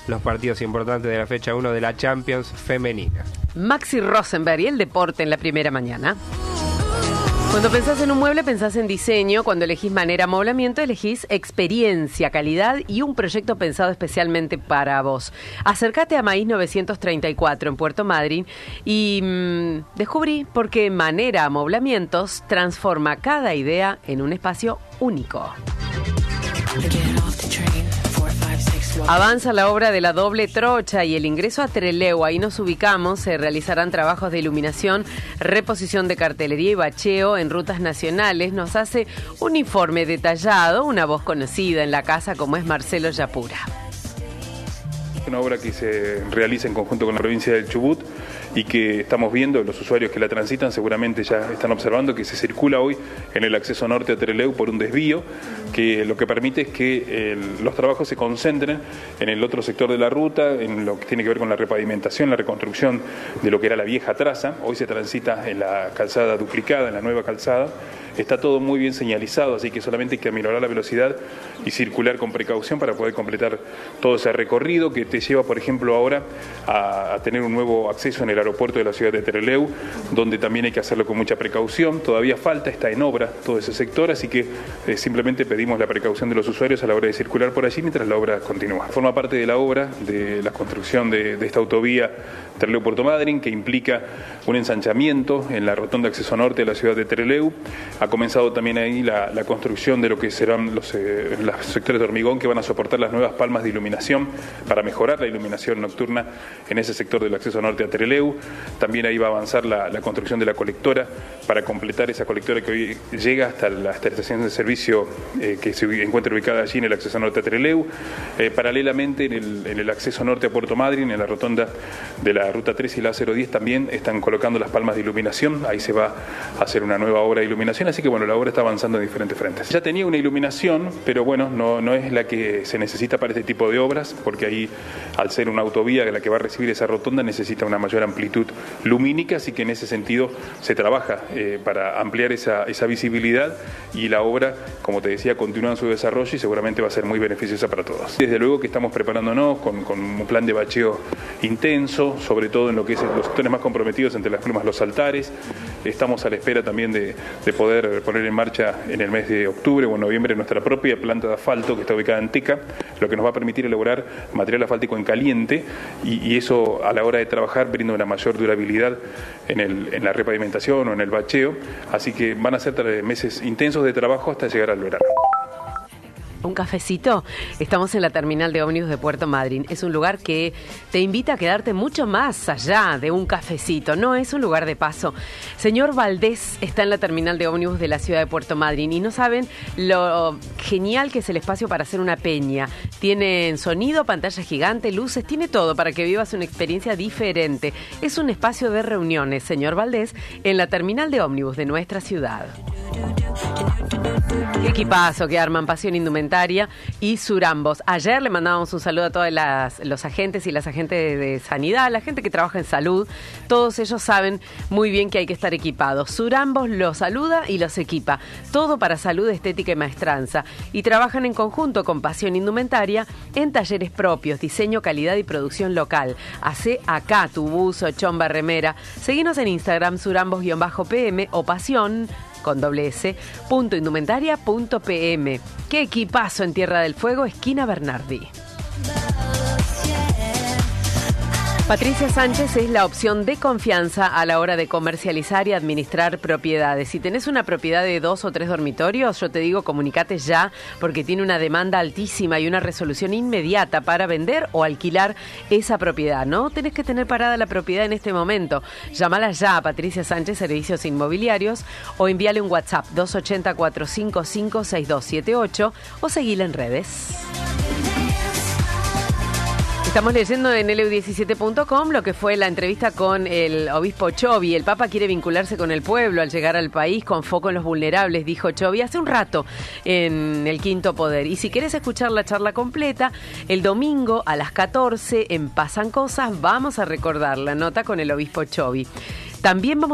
los partidos importantes de la fecha 1 de la Champions femenina. Maxi Rosenberg y el deporte en la primera mañana. Cuando pensás en un mueble, pensás en diseño. Cuando elegís manera amoblamiento, elegís experiencia, calidad y un proyecto pensado especialmente para vos. Acércate a Maíz 934 en Puerto Madryn y descubrí por qué Manera Amoblamientos transforma cada idea en un espacio único. Avanza la obra de la doble trocha y el ingreso a Trelew. Ahí nos ubicamos. Se realizarán trabajos de iluminación, reposición de cartelería y bacheo en rutas nacionales. Nos hace un informe detallado una voz conocida en la casa como es Marcelo Yapura. Una obra que se realiza en conjunto con la provincia del Chubut y que estamos viendo, los usuarios que la transitan seguramente ya están observando que se circula hoy en el acceso norte a Trelew por un desvío, que lo que permite es que los trabajos se concentren en el otro sector de la ruta, en lo que tiene que ver con la repavimentación, la reconstrucción de lo que era la vieja traza. Hoy se transita en la calzada duplicada, en la nueva calzada. Está todo muy bien señalizado, así que solamente hay que aminorar la velocidad y circular con precaución para poder completar todo ese recorrido que te lleva, por ejemplo, ahora a tener un nuevo acceso en el aeropuerto de la ciudad de Trelew, donde también hay que hacerlo con mucha precaución. Todavía falta, está en obra todo ese sector, así que simplemente pedimos la precaución de los usuarios a la hora de circular por allí mientras la obra continúa. Forma parte de la obra de la construcción de esta autovía Trelew-Puerto Madryn, que implica un ensanchamiento en la rotonda de acceso norte de la ciudad de Trelew. Ha comenzado también ahí la construcción de lo que serán los sectores de hormigón que van a soportar las nuevas palmas de iluminación para mejorar la iluminación nocturna en ese sector del acceso norte a Trelew. También ahí va a avanzar la construcción de la colectora para completar esa colectora que hoy llega hasta la estación de servicio que se encuentra ubicada allí en el acceso norte a Trelew. Paralelamente en el acceso norte a Puerto Madryn, en la rotonda de la Ruta 3 y la 010 también están colocando las palmas de iluminación. Ahí se va a hacer una nueva obra de iluminación, así que bueno, la obra está avanzando en diferentes frentes. Ya tenía una iluminación, pero bueno, no es la que se necesita para este tipo de obras, porque ahí, al ser una autovía la que va a recibir esa rotonda, necesita una mayor amplitud lumínica, así que en ese sentido se trabaja para ampliar esa visibilidad, y la obra, como te decía, continúa en su desarrollo y seguramente va a ser muy beneficiosa para todos. Desde luego que estamos preparándonos con un plan de bacheo intenso, sobre todo en lo que es los sectores más comprometidos, entre las plumas, los altares. Estamos a la espera también de poder poner en marcha en el mes de octubre o en noviembre nuestra propia planta de asfalto que está ubicada en Teca, lo que nos va a permitir elaborar material asfáltico en caliente, y eso a la hora de trabajar brinda una mayor durabilidad en la repavimentación o en el bacheo, así que van a ser meses intensos de trabajo hasta llegar al verano. Un cafecito. Estamos en la terminal de ómnibus de Puerto Madryn. Es un lugar que te invita a quedarte mucho más allá de un cafecito. No es un lugar de paso. Señor Valdés está en la terminal de ómnibus de la ciudad de Puerto Madryn y no saben lo genial que es el espacio para hacer una peña. Tienen sonido, pantalla gigante, luces, tiene todo para que vivas una experiencia diferente. Es un espacio de reuniones, señor Valdés, en la terminal de ómnibus de nuestra ciudad. Qué equipazo que arman, Pasión Indumentaria y Surambos. Ayer le mandábamos un saludo a todos los agentes y las agentes de sanidad, la gente que trabaja en salud. Todos ellos saben muy bien que hay que estar equipados. Surambos los saluda y los equipa. Todo para salud, estética y maestranza. Y trabajan en conjunto con Pasión Indumentaria en talleres propios, diseño, calidad y producción local. Hacé acá tu buzo, chomba, remera. Seguinos en Instagram, surambos_pm o pasión con @indumentaria.pm. Qué equipazo en Tierra del Fuego, esquina Bernardi. Patricia Sánchez es la opción de confianza a la hora de comercializar y administrar propiedades. Si tenés una propiedad de 2 o 3 dormitorios, yo te digo, comunicate ya, porque tiene una demanda altísima y una resolución inmediata para vender o alquilar esa propiedad. No tenés que tener parada la propiedad en este momento. Llámala ya a Patricia Sánchez Servicios Inmobiliarios o envíale un WhatsApp 280-455-6278 o seguila en redes. Estamos leyendo en LU17.com lo que fue la entrevista con el obispo Chovy. El Papa quiere vincularse con el pueblo al llegar al país con foco en los vulnerables, dijo Chovy hace un rato en el Quinto Poder. Y si querés escuchar la charla completa, el domingo a las 14 en Pasan Cosas vamos a recordar la nota con el obispo Chovy. También vamos